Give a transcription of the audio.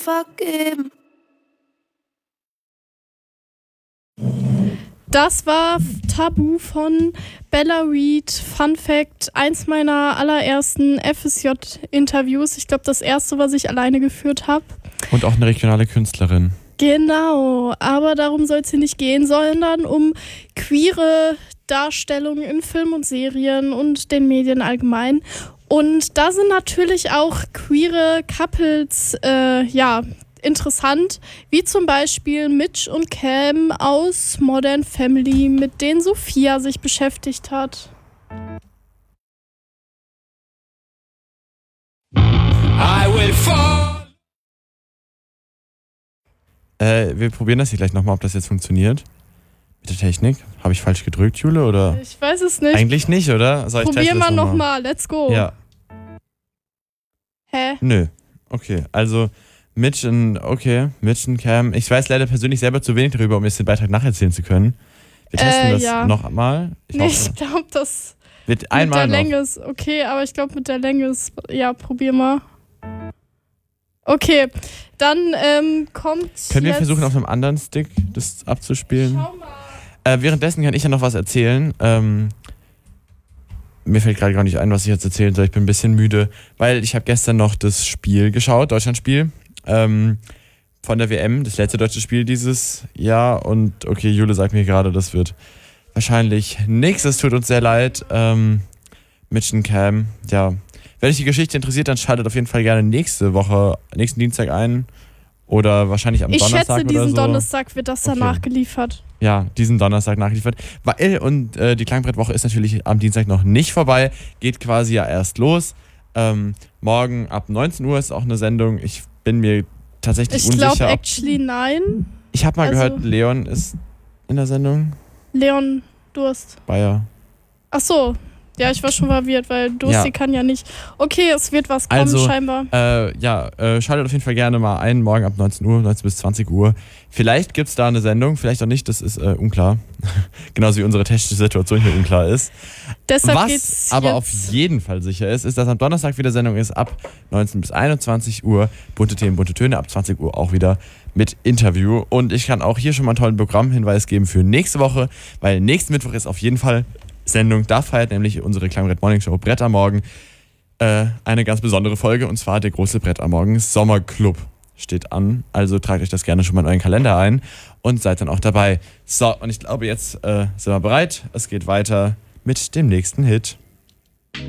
vergeben. Das war Tabu von Bella Reed. Fun Fact, eins meiner allerersten FSJ-Interviews. Ich glaube, das erste, was ich alleine geführt habe. Und auch eine regionale Künstlerin. Genau, aber darum soll es hier nicht gehen, sondern um queere Darstellungen in Film und Serien und den Medien allgemein. Und da sind natürlich auch queere Couples, interessant, wie zum Beispiel Mitch und Cam aus Modern Family, mit denen Sophia sich beschäftigt hat. I will fall. Wir probieren das hier gleich nochmal, ob das jetzt funktioniert. Mit der Technik. Habe ich falsch gedrückt, Jule, oder? Ich weiß es nicht. Eigentlich nicht, oder? Probieren wir nochmal. Let's go. Ja. Hä? Nö. Okay, also Mitch und Cam. Ich weiß leider persönlich selber zu wenig darüber, um jetzt den Beitrag nacherzählen zu können. Wir testen das noch einmal. Ich glaube, das mit der Länge ist okay, aber ich glaube, mit der Länge ist... Ja, probier mal. Okay, dann kommt Können wir versuchen, auf einem anderen Stick das abzuspielen? Schau mal. Währenddessen kann ich ja noch was erzählen. Mir fällt gerade gar nicht ein, was ich jetzt erzählen soll. Ich bin ein bisschen müde, weil ich habe gestern noch das Spiel geschaut, Deutschlandspiel, von der WM, das letzte deutsche Spiel dieses Jahr. Und okay, Jule sagt mir gerade, das wird wahrscheinlich nichts. Es tut uns sehr leid. Mitch und Cam, ja. Wenn euch die Geschichte interessiert, dann schaltet auf jeden Fall gerne nächsten Dienstag ein. Oder wahrscheinlich am Donnerstag oder so. Ich schätze, diesen Donnerstag wird das dann nachgeliefert. Ja, diesen Donnerstag nachgeliefert. Die Klangbrettwoche ist natürlich am Dienstag noch nicht vorbei. Geht quasi ja erst los. Morgen ab 19 Uhr ist auch eine Sendung. Ich bin mir tatsächlich unsicher. Ich glaube actually nein. Ich habe mal gehört, Leon ist in der Sendung. Leon Durst. Bayer. Ach so. Ja, ich war schon verwirrt, weil Dursti kann ja nicht. Okay, es wird was kommen, scheinbar. Schaltet auf jeden Fall gerne mal ein, morgen ab 19 Uhr, 19 bis 20 Uhr. Vielleicht gibt es da eine Sendung, vielleicht auch nicht, das ist unklar. Genauso wie unsere technische Situation hier unklar ist. Deshalb was aber auf jeden Fall sicher ist, dass am Donnerstag wieder Sendung ist, ab 19 bis 21 Uhr. Bunte Themen, bunte Töne, ab 20 Uhr auch wieder mit Interview. Und ich kann auch hier schon mal einen tollen Programmhinweis geben für nächste Woche, weil nächsten Mittwoch ist auf jeden Fall Sendung. Da feiert nämlich unsere Klangbrett Morning Show Brett am Morgen eine ganz besondere Folge, und zwar der große Brett am Morgen Sommerclub steht an. Also tragt euch das gerne schon mal in euren Kalender ein und seid dann auch dabei. So, und ich glaube, jetzt sind wir bereit. Es geht weiter mit dem nächsten Hit.